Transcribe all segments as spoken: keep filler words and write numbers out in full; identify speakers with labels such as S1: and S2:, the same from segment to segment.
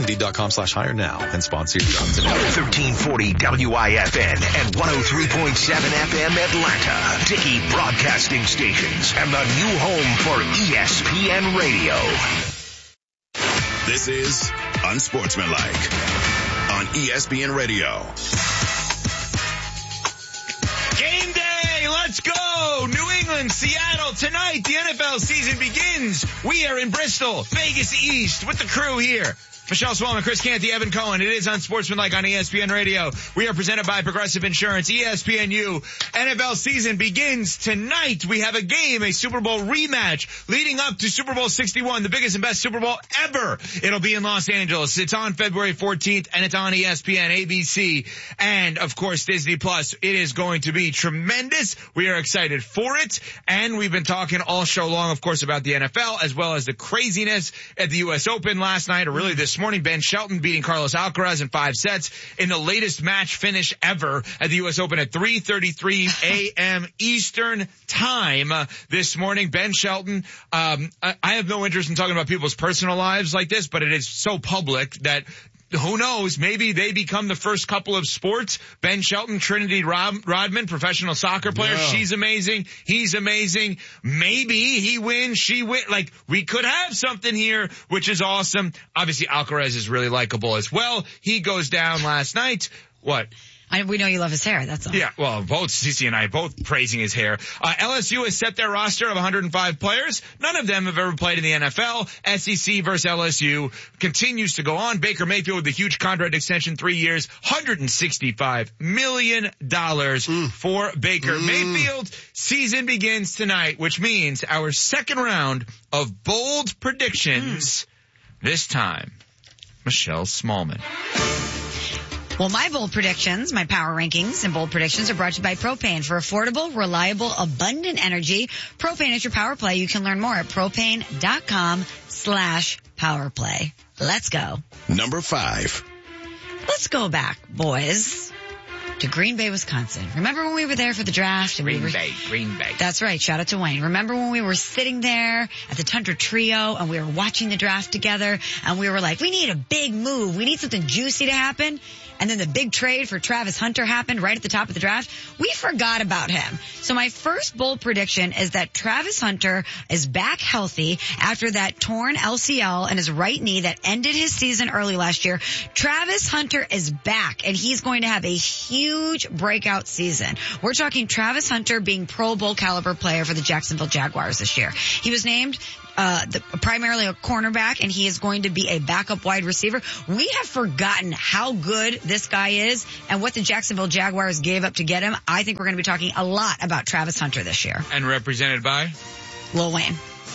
S1: Indeed dot com slash hire now and sponsor your job today.
S2: thirteen forty W I F N and one oh three point seven F M Atlanta. Dickey Broadcasting Stations and the new home for E S P N Radio.
S3: This is Unsportsmanlike on E S P N Radio.
S4: Game day, let's go! New England, Seattle, tonight the N F L season begins. We are in Bristol, Vegas East with the crew here. Michelle Swallman, Chris Canty, Evan Cohen. It is Unsportsmanlike on E S P N Radio. We are presented by Progressive Insurance, E S P N U. N F L season begins tonight. We have a game, a Super Bowl rematch leading up to Super Bowl sixty-one, the biggest and best Super Bowl ever. It'll be in Los Angeles. It's on February fourteenth and it's on E S P N, A B C, and of course Disney Plus. It is going to be tremendous. We are excited for it, and we've been talking all show long, of course, about the N F L as well as the craziness at the U S Open last night, or really this morning. Ben Shelton beating Carlos Alcaraz in five sets in the latest match finish ever at the U S Open at three thirty-three a.m. Eastern time this morning. Ben Shelton, um, I, I have no interest in talking about people's personal lives like this, but it is so public that who knows, maybe they become the first couple of sports. Ben Shelton, Trinity Rod- Rodman, professional soccer player. Yeah. She's amazing. He's amazing. Maybe he wins, she wins. Like, we could have something here, which is awesome. Obviously, Alcaraz is really likable as well. He goes down last night. What?
S5: I, we know you love his hair, that's all.
S4: Yeah, well, both Cece and I both praising his hair. Uh, L S U has set their roster of one hundred five players. None of them have ever played in the N F L. S E C versus L S U continues to go on. Baker Mayfield with the huge contract extension, three years, one hundred sixty-five million dollars mm. for Baker mm. Mayfield. Season begins tonight, which means our second round of bold predictions. Mm. This time, Michelle Smallman.
S5: Well, my bold predictions, my power rankings and bold predictions are brought to you by Propane. For affordable, reliable, abundant energy, Propane is your power play. You can learn more at propane.com slash power play. Let's go.
S3: Number five.
S5: Let's go back, boys, to Green Bay, Wisconsin. Remember when we were there for the draft? And
S4: Green
S5: we were,
S4: Bay, Green Bay.
S5: That's right. Shout out to Wayne. Remember when we were sitting there at the Tundra Trio and we were watching the draft together and we were like, we need a big move. We need something juicy to happen. And then the big trade for Travis Hunter happened right at the top of the draft. We forgot about him. So my first bold prediction is that Travis Hunter is back healthy after that torn L C L in his right knee that ended his season early last year. Travis Hunter is back and he's going to have a huge breakout season. We're talking Travis Hunter being Pro Bowl caliber player for the Jacksonville Jaguars this year. He was named Uh, the, primarily a cornerback, and he is going to be a backup wide receiver. We have forgotten how good this guy is and what the Jacksonville Jaguars gave up to get him. I think we're going to be talking a lot about Travis Hunter this year.
S4: And represented by?
S5: Lil Wayne.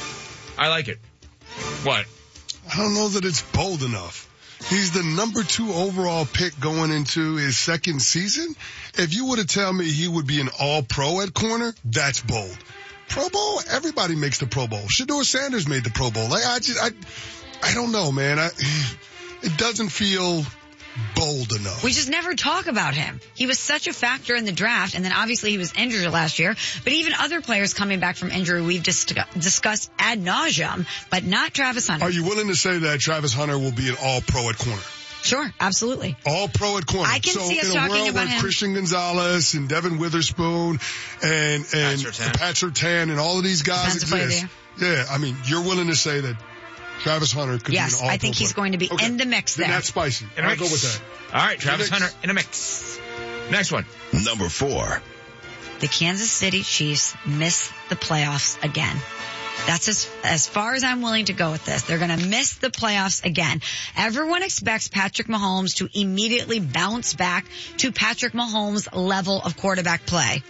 S4: I like it. What?
S6: I don't know that it's bold enough. He's the number two overall pick going into his second season. If you were to tell me he would be an all-pro at corner, that's bold. Pro Bowl? Everybody makes the Pro Bowl. Shedeur Sanders made the Pro Bowl. Like, I just, I, I don't know, man. I, it doesn't feel bold enough.
S5: We just never talk about him. He was such a factor in the draft, and then obviously he was injured last year. But even other players coming back from injury, we've dis- discussed ad nauseum, but not Travis Hunter.
S6: Are you willing to say that Travis Hunter will be an all-pro at corner?
S5: Sure, absolutely.
S6: All pro at corner.
S5: I can
S6: so
S5: see us
S6: in a
S5: talking
S6: world
S5: about
S6: where
S5: him. Christian
S6: Gonzalez and Devin Witherspoon and and Pat Surtain and all of these guys exist. Yeah, I mean, you're willing to say that Travis Hunter could
S5: yes,
S6: be an all-pro
S5: I think
S6: player.
S5: he's going to be
S6: okay.
S5: in the mix there.
S6: Then that's spicy.
S4: In a
S6: I'll
S4: mix.
S6: go with that.
S4: All right, Travis
S6: in
S4: Hunter in a mix. Next one.
S3: Number four.
S5: The Kansas City Chiefs miss the playoffs again. That's as, as far as I'm willing to go with this. They're going to miss the playoffs again. Everyone expects Patrick Mahomes to immediately bounce back to Patrick Mahomes' level of quarterback play.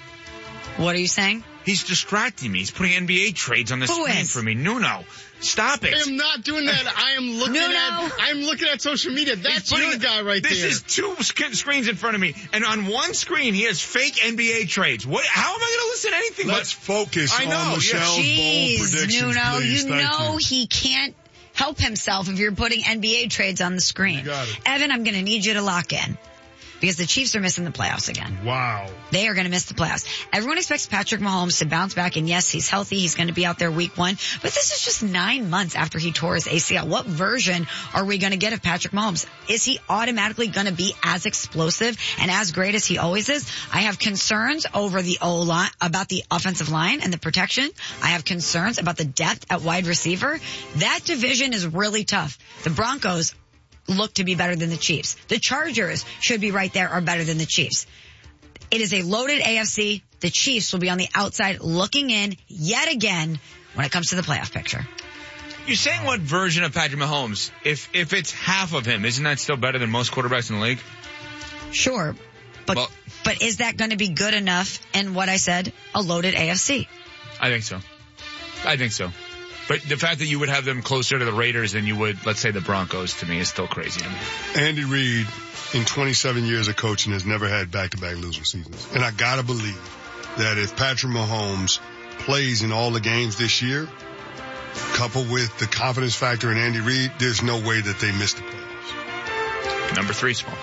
S5: What are you saying?
S4: He's distracting me. He's putting N B A trades on the
S5: Who
S4: screen
S5: is?
S4: for me. Nuno, stop it.
S7: I am not doing that. I am looking
S5: Nuno.
S7: at I'm looking at social media. That's
S4: putting,
S7: your guy right
S4: this
S7: there.
S4: This is two sc- screens in front of me, and on one screen he has fake N B A trades. What? How am I going to listen to anything?
S6: Let's
S4: but,
S6: focus
S4: I know,
S6: on Michelle's
S5: Jeez,
S6: bold predictions,
S5: Nuno,
S6: please.
S5: you
S6: Thank
S5: know
S6: you.
S5: he can't help himself if you're putting N B A trades on the screen.
S6: You got it.
S5: Evan, I'm going to need you to lock in. because the Chiefs are missing the playoffs again.
S6: Wow.
S5: They are going to miss the playoffs. Everyone expects Patrick Mahomes to bounce back, and yes, he's healthy. He's going to be out there week one. But this is just nine months after he tore his A C L. What version are we going to get of Patrick Mahomes? Is he automatically going to be as explosive and as great as he always is? I have concerns over the O-line, about the offensive line and the protection. I have concerns about the depth at wide receiver. That division is really tough. The Broncos look to be better than the Chiefs. The Chargers should be right there or better than the Chiefs. It is a loaded A F C. The Chiefs will be on the outside looking in yet again when it comes to the playoff picture.
S4: You're saying what version of Patrick Mahomes? If if it's half of him, isn't that still better than most quarterbacks in the league?
S5: Sure. But
S4: Well-
S5: but is that going to be good enough in what I said, a loaded A F C?
S4: I think so. I think so. But the fact that you would have them closer to the Raiders than you would, let's say, the Broncos, to me, is still crazy to me.
S6: Andy Reid, in twenty-seven years of coaching, has never had back-to-back losing seasons. And I gotta believe that if Patrick Mahomes plays in all the games this year, coupled with the confidence factor in Andy Reid, there's no way that they miss the playoffs.
S4: Number three, Smalls.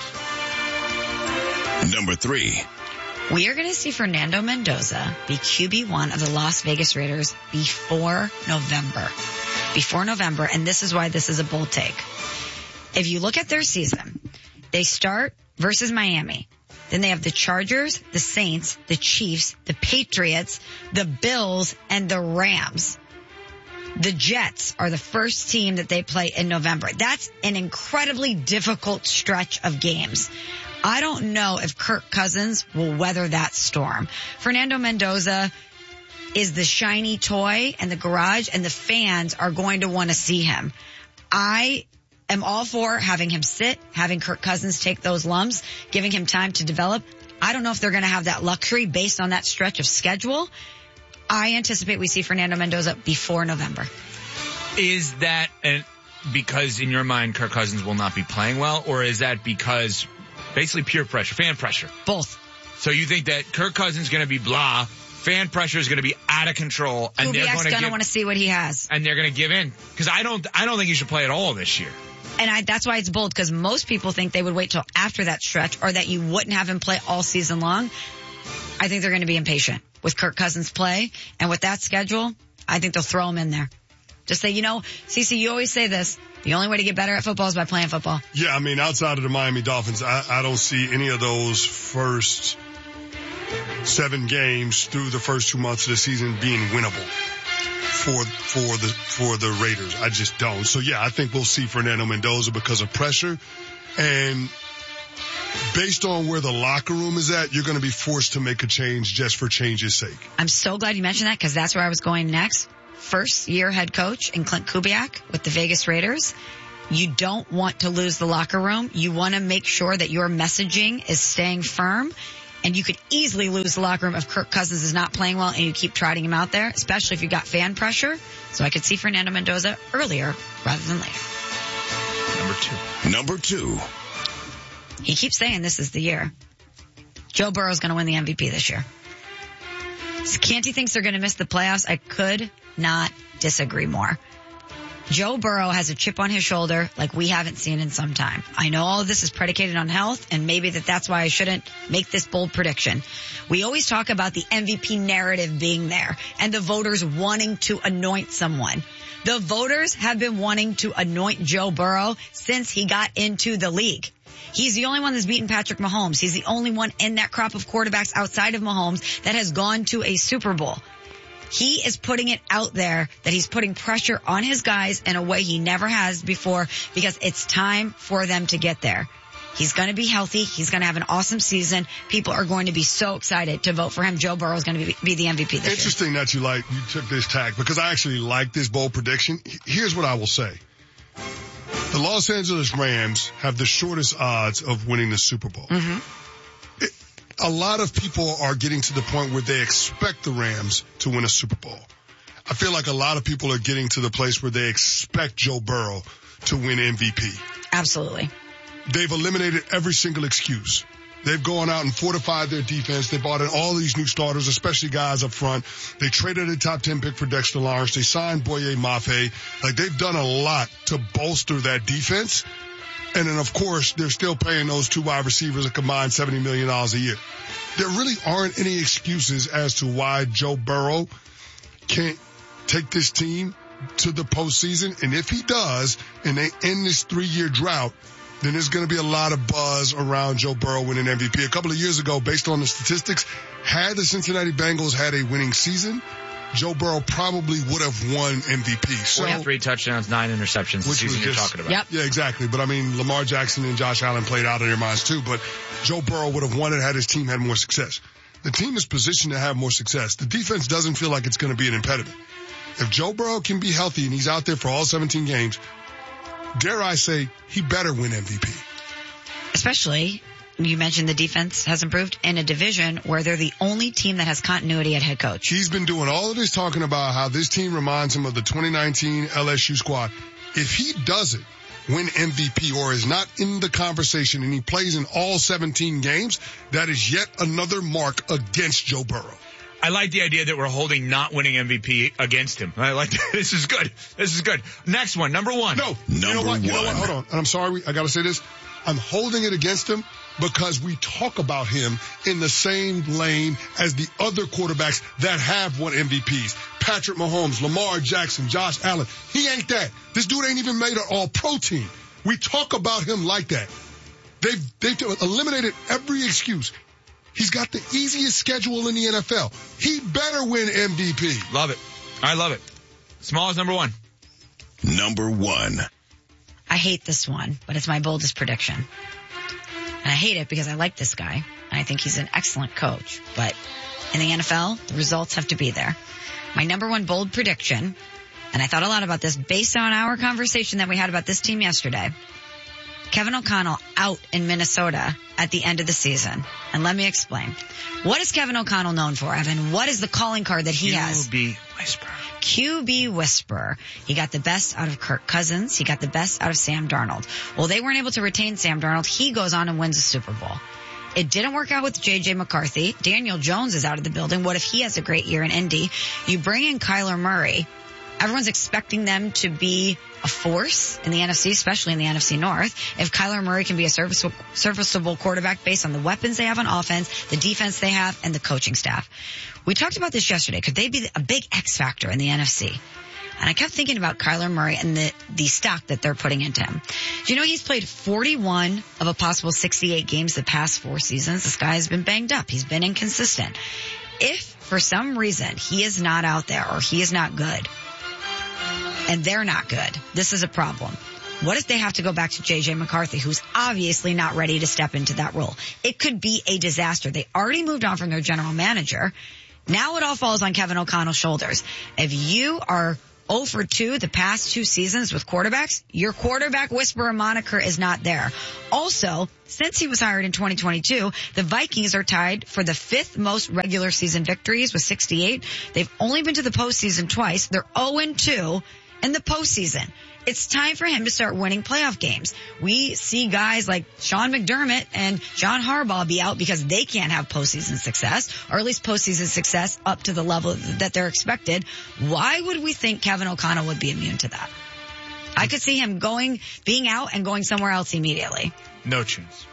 S3: Number three.
S5: We are going to see Fernando Mendoza be Q B one of the Las Vegas Raiders before November. Before November, and this is why this is a bold take. If you look at their season, they start versus Miami. Then they have the Chargers, the Saints, the Chiefs, the Patriots, the Bills, and the Rams. The Jets are the first team that they play in November. That's an incredibly difficult stretch of games. I don't know if Kirk Cousins will weather that storm. Fernando Mendoza is the shiny toy in the garage, and the fans are going to want to see him. I am all for having him sit, having Kirk Cousins take those lumps, giving him time to develop. I don't know if they're going to have that luxury based on that stretch of schedule. I anticipate we see Fernando Mendoza before November.
S4: Is that an, because in your mind Kirk Cousins will not be playing well, or is that because basically pure pressure, fan pressure?
S5: Both.
S4: So you think that Kirk Cousins is going to be blah, fan pressure is going to be out of control, and they're
S5: Kubiak's
S4: going to
S5: want to see what he has.
S4: and they're going to give in? Because I don't, I don't think he should play at all this year.
S5: And I, that's why it's bold, because most people think they would wait till after that stretch, or that you wouldn't have him play all season long. I think they're going to be impatient with Kirk Cousins' play, and with that schedule, I think they'll throw him in there. Just say, you know, Cece, you always say this, the only way to get better at football is by playing football.
S6: Yeah, I mean, outside of the Miami Dolphins, I, I don't see any of those first seven games through the first two months of the season being winnable for for the for the Raiders. I just don't. So yeah, I think we'll see Fernando Mendoza because of pressure, and based on where the locker room is at, you're going to be forced to make a change just for change's sake.
S5: I'm so glad you mentioned that, because that's where I was going next. First year head coach in Clint Kubiak with the Vegas Raiders. You don't want to lose the locker room. You want to make sure that your messaging is staying firm. And you could easily lose the locker room if Kirk Cousins is not playing well and you keep trotting him out there, especially if you've got fan pressure. So I could see Fernando Mendoza earlier rather than later.
S4: Number two.
S3: Number two.
S5: He keeps saying this is the year. Joe Burrow's going to win the M V P this year. Canty thinks they're going to miss the playoffs. I could not disagree more. Joe Burrow has a chip on his shoulder like we haven't seen in some time. I know all of this is predicated on health, and maybe that that's why I shouldn't make this bold prediction. We always talk about the M V P narrative being there and the voters wanting to anoint someone. The voters have been wanting to anoint Joe Burrow since he got into the league. He's the only one that's beaten Patrick Mahomes. He's the only one in that crop of quarterbacks outside of Mahomes that has gone to a Super Bowl. He is putting it out there that he's putting pressure on his guys in a way he never has before, because it's time for them to get there. He's going to be healthy. He's going to have an awesome season. People are going to be so excited to vote for him. Joe Burrow is going to be, be the M V P this year.
S6: Interesting that you like you took this tack, because I actually like this bold prediction. Here's what I will say. The Los Angeles Rams have the shortest odds of winning the Super Bowl.
S5: Mm-hmm.
S6: It, a lot of people are getting to the point where they expect the Rams to win a Super Bowl. I feel like a lot of people are getting to the place where they expect Joe Burrow to win M V P.
S5: Absolutely.
S6: They've eliminated every single excuse. They've gone out and fortified their defense. They brought in all these new starters, especially guys up front. They traded a top ten pick for Dexter Lawrence. They signed Boye Mafe. Like, they've done a lot to bolster that defense. And then, of course, they're still paying those two wide receivers a combined seventy million dollars a year. There really aren't any excuses as to why Joe Burrow can't take this team to the postseason. And if he does, and they end this three-year drought, then there's going to be a lot of buzz around Joe Burrow winning M V P. A couple of years ago, based on the statistics, had the Cincinnati Bengals had a winning season, Joe Burrow probably would have won M V P. So,
S4: Three touchdowns, nine interceptions the
S6: Which
S4: season
S6: was
S4: you're
S6: just-
S4: talking about.
S5: Yep.
S6: yeah, exactly. But I mean, Lamar Jackson and Josh Allen played out of their minds too. But Joe Burrow would have won it had his team had more success. The team is positioned to have more success. The defense doesn't feel like it's going to be an impediment. If Joe Burrow can be healthy and he's out there for all seventeen games, dare I say, he better win M V P.
S5: Especially, you mentioned the defense has improved in a division where they're the only team that has continuity at head coach.
S6: He's been doing all of this talking about how this team reminds him of the twenty nineteen L S U squad. If he doesn't win M V P or is not in the conversation and he plays in all seventeen games, that is yet another mark against Joe Burrow.
S4: I like the idea that we're holding not winning M V P against him. I like this is good. This is good. Next one, number one.
S6: No, you know
S3: Number
S6: what? You know what?
S3: one.
S6: Hold on. And I'm sorry, I got to say this. I'm holding it against him because we talk about him in the same lane as the other quarterbacks that have won M V Ps. Patrick Mahomes, Lamar Jackson, Josh Allen. He ain't that. This dude ain't even made an all-pro team. We talk about him like that. They've, they've eliminated every excuse. He's got the easiest schedule in the N F L. He better win M V P.
S4: Love it. I love it. Small is number one.
S3: Number one.
S5: I hate this one, but it's my boldest prediction. And I hate it because I like this guy, and I think he's an excellent coach. But in the N F L, the results have to be there. My number one bold prediction, and I thought a lot about this based on our conversation that we had about this team yesterday, Kevin O'Connell out in Minnesota at the end of the season. And let me explain. What is Kevin O'Connell known for, Evan? What is the calling card that he has?
S4: Q B Whisperer.
S5: Q B Whisperer. He got the best out of Kirk Cousins. He got the best out of Sam Darnold. Well, they weren't able to retain Sam Darnold. He goes on and wins a Super Bowl. It didn't work out with J J McCarthy. Daniel Jones is out of the building. What if he has a great year in Indy? You bring in Kyler Murray. Everyone's expecting them to be a force in the N F C, especially in the N F C North. If Kyler Murray can be a serviceable, serviceable quarterback based on the weapons they have on offense, the defense they have, and the coaching staff. We talked about this yesterday. Could they be a big X factor in the N F C? And I kept thinking about Kyler Murray and the, the stock that they're putting into him. Do you know he's played forty-one of a possible sixty-eight games the past four seasons? This guy has been banged up. He's been inconsistent. If for some reason he is not out there or he is not good, and they're not good, this is a problem. What if they have to go back to J J McCarthy, who's obviously not ready to step into that role? It could be a disaster. They already moved on from their general manager. Now it all falls on Kevin O'Connell's shoulders. If you are oh for two the past two seasons with quarterbacks, your quarterback whisperer moniker is not there. Also, since he was hired in twenty twenty-two, the Vikings are tied for the fifth most regular season victories with sixty-eight. They've only been to the postseason twice. They're oh and two in the postseason. It's time for him to start winning playoff games. We see guys like Sean McDermott and John Harbaugh be out because they can't have postseason success, or at least postseason success up to the level that they're expected. Why would we think Kevin O'Connell would be immune to that? I could see him going, being out and going somewhere else immediately.
S4: No chance.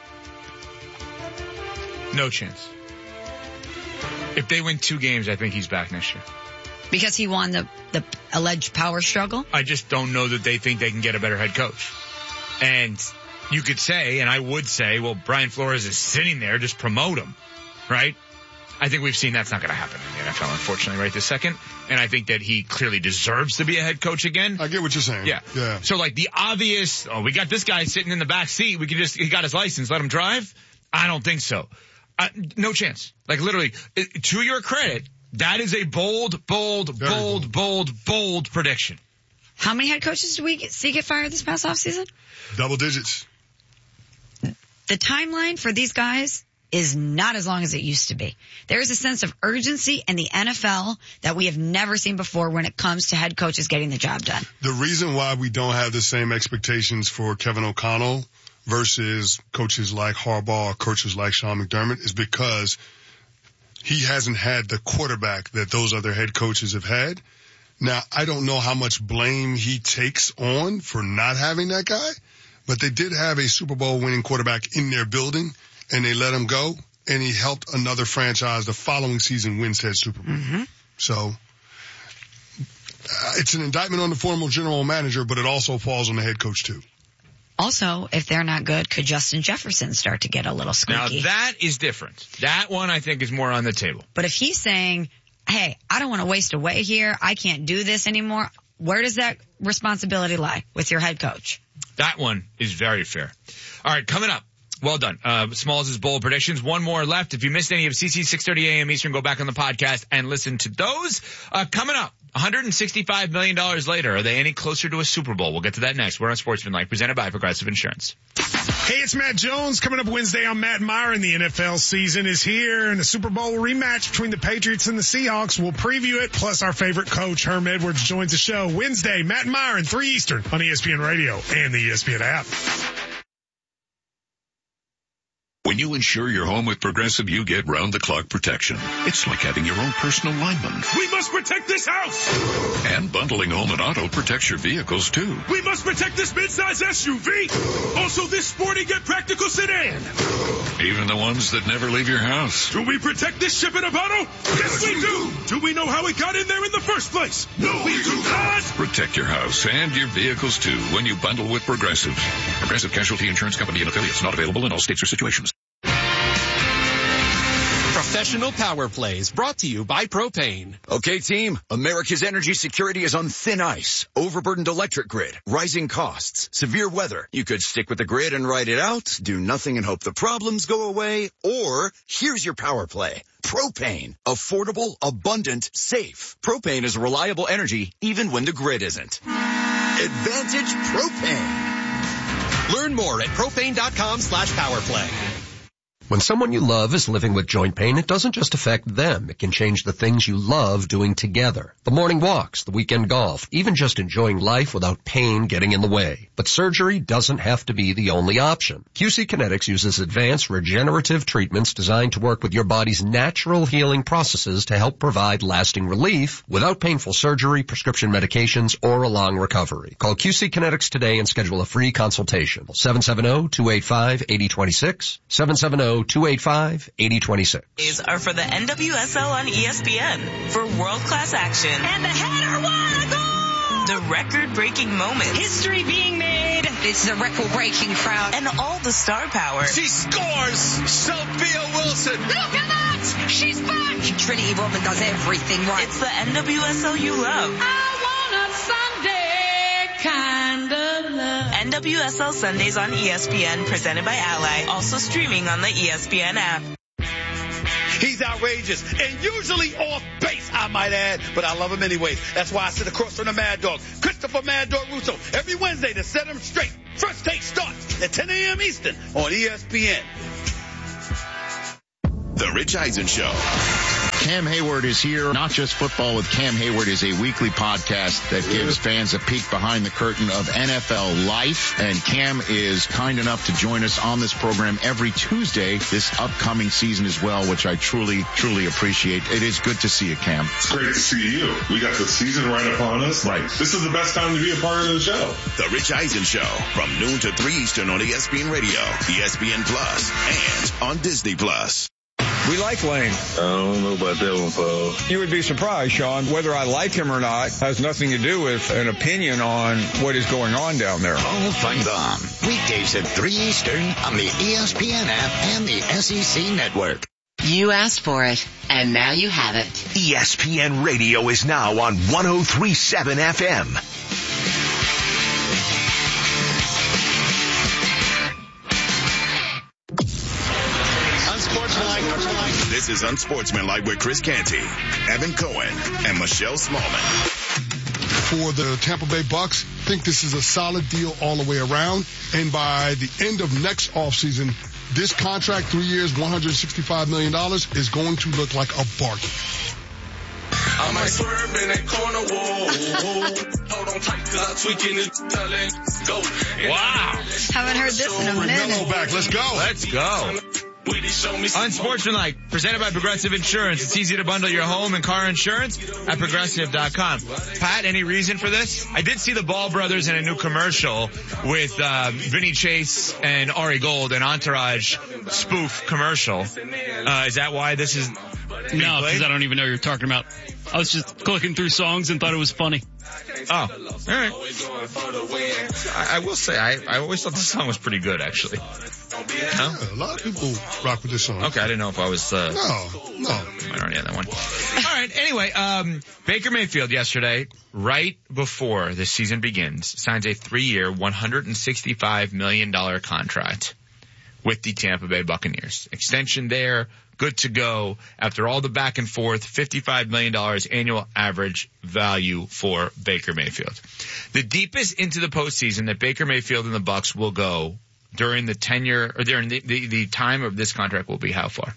S4: No chance. If they win two games, I think he's back next year.
S5: Because he won the, the alleged power struggle?
S4: I just don't know that they think they can get a better head coach. And you could say, and I would say, well, Brian Flores is sitting there, just promote him, right? I think we've seen that's not going to happen in the N F L, unfortunately, right this second. And I think that he clearly deserves to be a head coach again.
S6: I get what you're saying.
S4: Yeah.
S6: Yeah.
S4: So like the obvious, oh, we got this guy sitting in the back seat. We can just, he got his license, let him drive. I don't think so. Uh, no chance. Like literally, it, to your credit, that is a bold, bold,
S6: Very
S4: bold, bold, bold, bold prediction.
S5: How many head coaches did we get, see get fired this past offseason?
S6: Double digits.
S5: The timeline for these guys is not as long as it used to be. There is a sense of urgency in the N F L that we have never seen before when it comes to head coaches getting the job done.
S6: The reason why we don't have the same expectations for Kevin O'Connell versus coaches like Harbaugh or coaches like Sean McDermott is because he hasn't had the quarterback that those other head coaches have had. Now, I don't know how much blame he takes on for not having that guy, but they did have a Super Bowl winning quarterback in their building, and they let him go, and he helped another franchise the following season win said Super Bowl.
S5: Mm-hmm.
S6: So uh, it's an indictment on the former general manager, but it also falls on the head coach too.
S5: Also, if they're not good, could Justin Jefferson start to get a little squeaky?
S4: Now that is different. That one I think is more on the table.
S5: But if he's saying, hey, I don't want to waste away here, I can't do this anymore, where does that responsibility lie with your head coach?
S4: That one is very fair. All right, coming up. Well done. Uh, Smalls' bold predictions. One more left. If you missed any of C C six thirty a.m. Eastern, go back on the podcast and listen to those. Uh, coming up, one hundred sixty-five million dollars later. Are they any closer to a Super Bowl? We'll get to that next. We're on Sportsmanlike, presented by Progressive Insurance.
S8: Hey, it's Matt Jones. Coming up Wednesday on Matt Meyer, and the N F L season is here, and the Super Bowl rematch between the Patriots and the Seahawks. We'll preview it, plus our favorite coach, Herm Edwards, joins the show Wednesday. Matt Meyer and three Eastern on E S P N Radio and the E S P N app.
S9: When you insure your home with Progressive, you get round-the-clock protection. It's like having your own personal lineman.
S10: We must protect this house!
S9: And bundling home and auto protects your vehicles, too.
S10: We must protect this midsize S U V! Also this sporty yet practical sedan!
S9: Even the ones that never leave your house.
S10: Do we protect this ship in a bottle? Yes, we do! Do we know how it got in there in the first place? No, we do not!
S9: Protect your house and your vehicles, too, when you bundle with Progressive. Progressive Casualty Insurance Company and affiliates, not available in all states or situations.
S11: Professional Power Plays, brought to you by Propane.
S12: Okay, team. America's energy security is on thin ice. Overburdened electric grid, rising costs, severe weather. You could stick with the grid and ride it out, do nothing and hope the problems go away, or here's your power play. Propane. Affordable, abundant, safe. Propane is reliable energy even when the grid isn't. Advantage Propane.
S11: Learn more at propane.com slash powerplay.
S13: When someone you love is living with joint pain, it doesn't just affect them. It can change the things you love doing together. The morning walks, the weekend golf, even just enjoying life without pain getting in the way. But surgery doesn't have to be the only option. Q C Kinetics uses advanced regenerative treatments designed to work with your body's natural healing processes to help provide lasting relief without painful surgery, prescription medications, or a long recovery. Call Q C Kinetics today and schedule a free consultation. seven seven zero, two eight five, eight zero two six, seven seven zero, two eight five, eight zero two six.
S14: These are for the N W S L on E S P N for world-class action. And the header, what a goal! The record-breaking moments.
S15: History being made. It's a record-breaking crowd.
S14: And all the star power.
S4: She scores! Sophia Wilson!
S15: Look at that! She's back! Trinity Rodman does everything right.
S14: It's the N W S L you love.
S15: I want a Sunday kind of love.
S14: N W S L Sundays on E S P N, presented by Ally. Also streaming on the E S P N app.
S16: He's outrageous and usually off base, I might add, but I love him anyways. That's why I sit across from the Mad Dog, Christopher Mad Dog Russo, every Wednesday to set him straight. First Take starts at ten a.m. Eastern on E S P N.
S3: The Rich Eisen Show.
S17: Cam Hayward is here. Not Just Football with Cam Hayward is a weekly podcast that gives fans a peek behind the curtain of N F L life. And Cam is kind enough to join us on this program every Tuesday this upcoming season as well, which I truly, truly appreciate. It is good to see you, Cam.
S18: It's great to see you. We got the season right upon us. Like, this is the best time to be a part of the show.
S3: The Rich Eisen Show from noon to three Eastern on E S P N Radio, E S P N Plus, and on Disney Plus.
S19: We like Lane.
S18: I don't know about that one, Paul.
S19: You would be surprised, Sean. Whether I like him or not has nothing to do with an opinion on what is going on down there.
S20: Paul Feinbaum. Weekdays at three Eastern on the E S P N app and the S E C network.
S21: You asked for it, and now you have it.
S2: E S P N Radio is now on one oh three point seven F M.
S3: This is Unsportsmanlike with Chris Canty, Evan Cohen, and Michelle Smallman.
S6: For the Tampa Bay Bucks, I think this is a solid deal all the way around. And by the end of next offseason, this contract, three years, one hundred sixty-five million dollars, is going to look like a bargain.
S10: I might swerve in that corner, whoa. Hold on tight, cause I'm tweaking this, go.
S4: Wow.
S5: Haven't heard this in a minute.
S6: Mello back, let's go.
S4: Let's go. Unsportsmanlike, presented by Progressive Insurance. It's easy to bundle your home and car insurance at progressive dot com. Pat, any reason for this? I did see the Ball brothers in a new commercial with uh, Vinny Chase and Ari Gold, an Entourage spoof commercial. Uh, is that why this is being
S1: No,
S4: played?
S1: because I don't even know what you're talking about. I was just clicking through songs and thought it was funny.
S4: Oh, all right. I, I will say, I, I always thought this song was pretty good, actually. No?
S6: Yeah, a lot of people rock with this song.
S4: Okay, I didn't know if I was... Uh,
S6: no, no.
S4: I already had that one. All right, anyway, um, Baker Mayfield yesterday, right before the season begins, signs a three-year, one hundred sixty-five million dollars contract with the Tampa Bay Buccaneers. Extension there, good to go. After all the back and forth, fifty-five million dollars annual average value for Baker Mayfield. The deepest into the postseason that Baker Mayfield and the Bucs will go during the tenure, or during the, the, the time of this contract will be how far?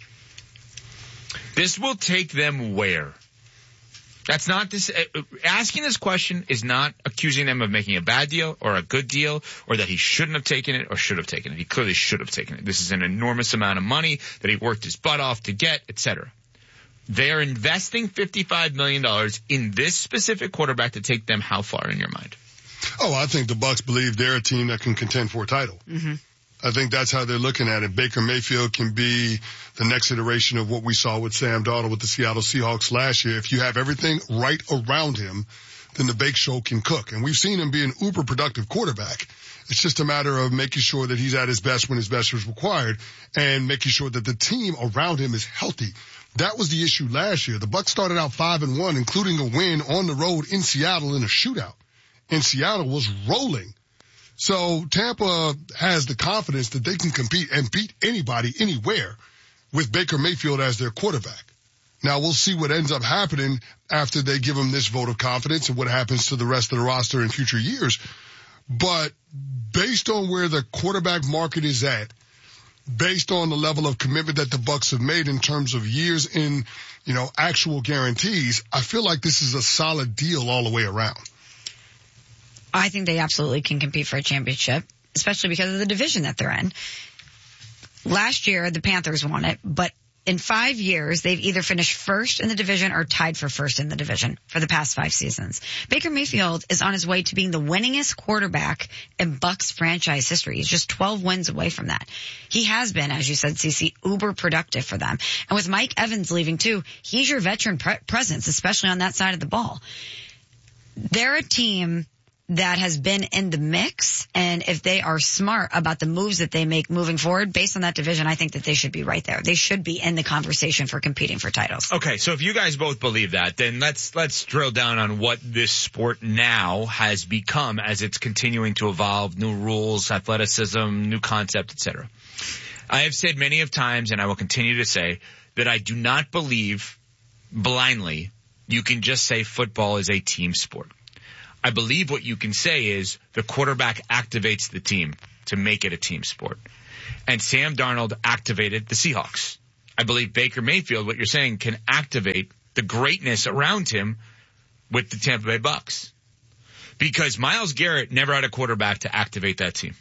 S4: This will take them where? That's not this, uh, asking this question is not accusing them of making a bad deal or a good deal or that he shouldn't have taken it or should have taken it. He clearly should have taken it. This is an enormous amount of money that he worked his butt off to get, et cetera. They are investing fifty-five million dollars in this specific quarterback to take them how far in your mind?
S6: Oh, I think the Bucs believe they're a team that can contend for a title.
S5: Mm-hmm.
S6: I think that's how they're looking at it. Baker Mayfield can be the next iteration of what we saw with Sam Darnold with the Seattle Seahawks last year. If you have everything right around him, then the Bake Show can cook. And we've seen him be an uber productive quarterback. It's just a matter of making sure that he's at his best when his best is required and making sure that the team around him is healthy. That was the issue last year. The Bucs started out five and one, including a win on the road in Seattle in a shootout. And Seattle was rolling. So Tampa has the confidence that they can compete and beat anybody anywhere with Baker Mayfield as their quarterback. Now we'll see what ends up happening after they give him this vote of confidence and what happens to the rest of the roster in future years. But based on where the quarterback market is at, based on the level of commitment that the Bucs have made in terms of years in, you know, actual guarantees, I feel like this is a solid deal all the way around.
S5: I think they absolutely can compete for a championship, especially because of the division that they're in. Last year, the Panthers won it, but in five years, they've either finished first in the division or tied for first in the division for the past five seasons. Baker Mayfield is on his way to being the winningest quarterback in Bucs franchise history. He's just twelve wins away from that. He has been, as you said, Cece, uber productive for them. And with Mike Evans leaving too, he's your veteran pre- presence, especially on that side of the ball. They're a team that has been in the mix, and if they are smart about the moves that they make moving forward, based on that division, I think that they should be right there. They should be in the conversation for competing for titles.
S4: Okay, so if you guys both believe that, then let's let's drill down on what this sport now has become as it's continuing to evolve, new rules, athleticism, new concept, et cetera. I have said many of times, and I will continue to say, that I do not believe blindly you can just say football is a team sport. I believe what you can say is the quarterback activates the team to make it a team sport. And Sam Darnold activated the Seahawks. I believe Baker Mayfield, what you're saying, can activate the greatness around him with the Tampa Bay Bucs. Because Myles Garrett never had a quarterback to activate that team.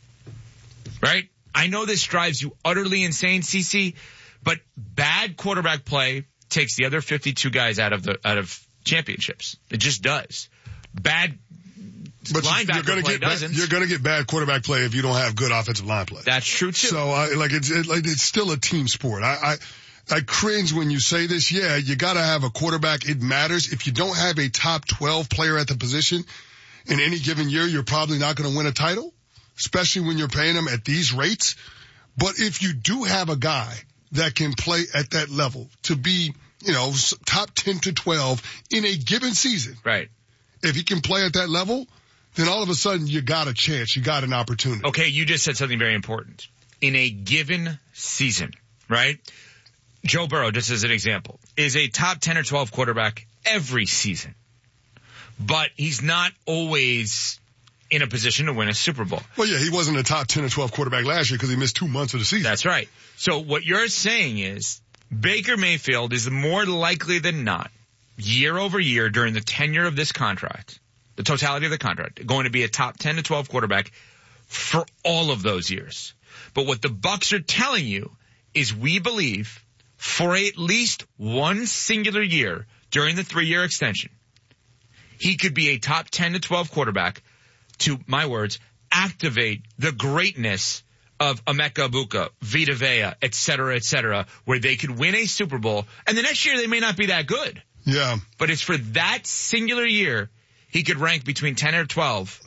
S4: Right? I know this drives you utterly insane, CeCe, but bad quarterback play takes the other fifty-two guys out of the out of championships. It just does. Bad
S6: but
S4: linebacker
S6: you're gonna
S4: play
S6: get
S4: doesn't.
S6: Bad, you're going to get bad quarterback play if you don't have good offensive line play.
S4: That's true too.
S6: So, I, like, it's it, like it's still a team sport. I, I I cringe when you say this. Yeah, you got to have a quarterback. It matters. If you don't have a top twelve player at the position in any given year, you're probably not going to win a title, especially when you're paying them at these rates. But if you do have a guy that can play at that level to be, you know, top ten to twelve in a given season,
S4: right?
S6: If he can play at that level, then all of a sudden you got a chance. You got an opportunity.
S4: Okay, you just said something very important. In a given season, right? Joe Burrow, just as an example, is a top ten or twelve quarterback every season. But he's not always in a position to win a Super Bowl.
S6: Well, yeah, he wasn't a top ten or twelve quarterback last year because he missed two months of the season.
S4: That's right. So what you're saying is Baker Mayfield is more likely than not, year over year during the tenure of this contract, the totality of the contract, going to be a top ten to twelve quarterback for all of those years. But what the Bucs are telling you is we believe for at least one singular year during the three-year extension, he could be a top ten to twelve quarterback to, my words, activate the greatness of Emeka Egbuka, Vita Vea, et cetera, et cetera, where they could win a Super Bowl, and the next year they may not be that good.
S6: Yeah.
S4: But it's for that singular year he could rank between ten or twelve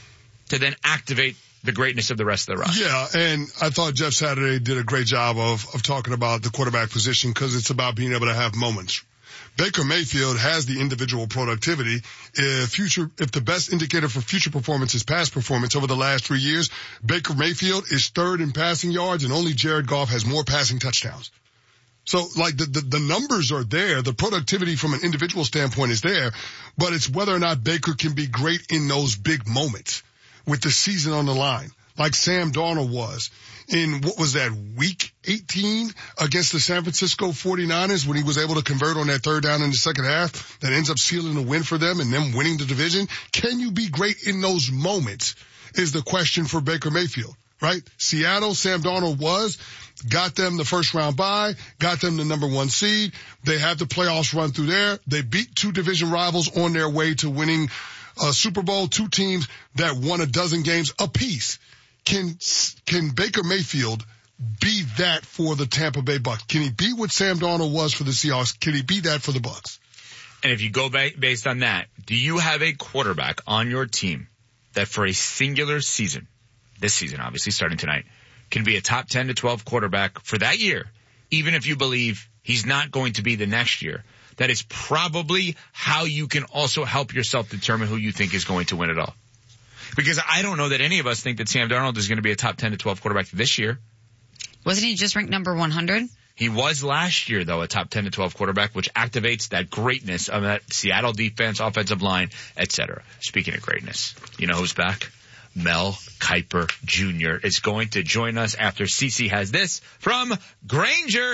S4: to then activate the greatness of the rest of the roster.
S6: Yeah, and I thought Jeff Saturday did a great job of, of talking about the quarterback position because it's about being able to have moments. Baker Mayfield has the individual productivity. If future, if the best indicator for future performance is past performance over the last three years, Baker Mayfield is third in passing yards and only Jared Goff has more passing touchdowns. So like the, the, the numbers are there. The productivity from an individual standpoint is there, but it's whether or not Baker can be great in those big moments with the season on the line, like Sam Darnold was in, what was that, week eighteen against the San Francisco forty-niners when he was able to convert on that third down in the second half that ends up sealing the win for them and them winning the division. Can you be great in those moments is the question for Baker Mayfield, right? Seattle, Sam Darnold was, got them the first round bye, got them the number one seed. They had the playoffs run through there. They beat two division rivals on their way to winning a Super Bowl, two teams that won a dozen games apiece. Can, can Baker Mayfield be that for the Tampa Bay Bucks? Can he be what Sam Darnold was for the Seahawks? Can he be that for the Bucks?
S4: And if you go ba- based on that, do you have a quarterback on your team that for a singular season, this season obviously starting tonight, can be a top ten to twelve quarterback for that year, even if you believe he's not going to be the next year? That is probably how you can also help yourself determine who you think is going to win it all. Because I don't know that any of us think that Sam Darnold is going to be a top ten to twelve quarterback this year.
S5: Wasn't he just ranked number one hundred?
S4: He was last year, though, a top ten to twelve quarterback, which activates that greatness of that Seattle defense, offensive line, et cetera. Speaking of greatness, you know who's back? Mel Kiper Junior is going to join us after Cece has this from Grainger.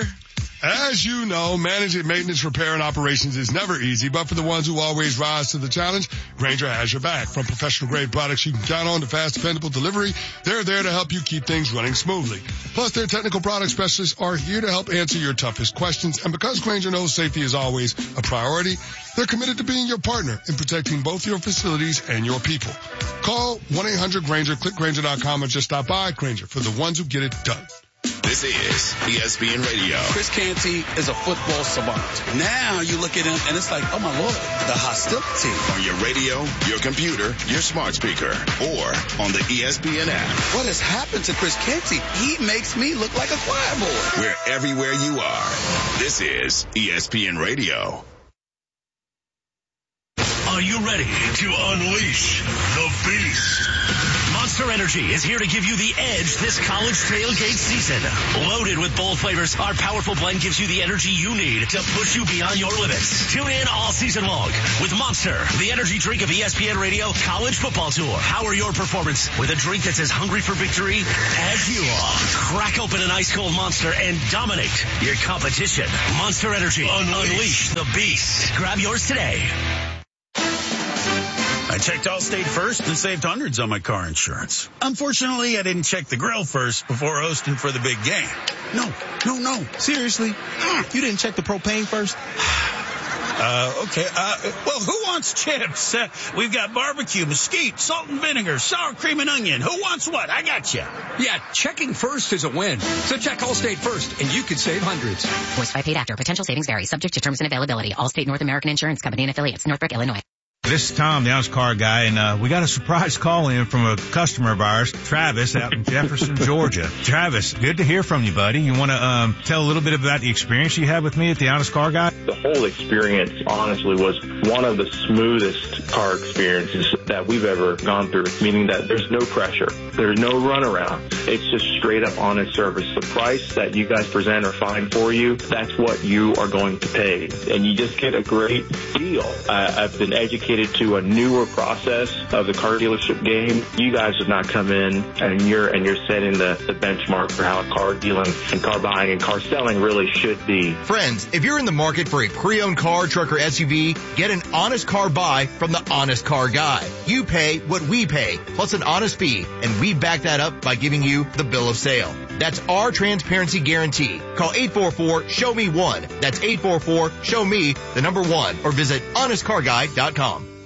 S6: As you know, managing maintenance, repair, and operations is never easy, but for the ones who always rise to the challenge, Grainger has your back. From professional-grade products you can count on to fast, dependable delivery, they're there to help you keep things running smoothly. Plus, their technical product specialists are here to help answer your toughest questions, and because Grainger knows safety is always a priority, they're committed to being your partner in protecting both your facilities and your people. Call one eight hundred Grainger, click Grainger dot com, or just stop by. Grainger, for the ones who get it done.
S3: This is E S P N Radio.
S16: Chris Canty is a football savant. Now you look at him and it's like, oh my Lord, the hostility.
S3: On your radio, your computer, your smart speaker, or on the E S P N app.
S16: What has happened to Chris Canty? He makes me look like a choir boy.
S3: We're everywhere you are. This is E S P N Radio.
S2: Are you ready to unleash the beast? Monster Energy is here to give you the edge this college tailgate season. Loaded with bold flavors, our powerful blend gives you the energy you need to push you beyond your limits. Tune in all season long with Monster, the energy drink of E S P N Radio College Football Tour. Power your performance with a drink that's as hungry for victory as you are. Crack open an ice cold Monster and dominate your competition. Monster Energy. Unleash, Unleash the beast. Grab yours today.
S7: I checked Allstate first and saved hundreds on my car insurance. Unfortunately, I didn't check the grill first before hosting for the big game. No, no, no. Seriously? You didn't check the propane first? Uh, okay. Uh, well, who wants chips? Uh, we've got barbecue, mesquite, salt and vinegar, sour cream and onion. Who wants what? I got you.
S11: Yeah, checking first is a win. So check Allstate first, and you could save hundreds.
S22: Voice by paid actor. Potential savings vary. Subject to terms and availability. Allstate North American Insurance Company and affiliates. Northbrook, Illinois.
S23: This is Tom, the honest car guy, and uh, we got a surprise call in from a customer of ours, Travis, out in Jefferson, Georgia. Travis, good to hear from you, buddy. You want to um, tell a little bit about the experience you had with me at the honest car guy?
S24: The whole experience, honestly, was one of the smoothest car experiences that we've ever gone through, meaning that there's no pressure. There's no runaround. It's just straight up honest service. The price that you guys present or find for you, that's what you are going to pay. And you just get a great deal. Uh, I've been educated to a newer process of the car dealership game. You guys have not come in and you're and you're setting the, the benchmark for how car dealing and car buying and car selling really should be.
S25: Friends, if you're in the market for a pre-owned car, truck, or S U V, get an honest car buy from the Honest Car Guy. You pay what we pay, plus an honest fee, and we back that up by giving you the bill of sale. That's our transparency guarantee. Call eight four four, show me one. That's eight four four, show me the number one, or visit honest car guy dot com.